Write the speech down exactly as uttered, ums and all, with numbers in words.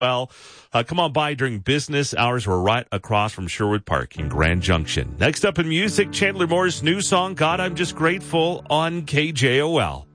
Well, uh, come on by during business hours. We're right across from Sherwood Park in Grand Junction. Next up in music, Chandler Moore's new song, God, I'm Just Grateful, on K J O L.